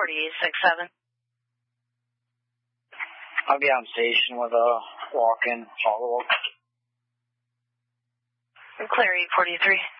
4867. I'll be on station with a walk-in follow-up. Clear 843.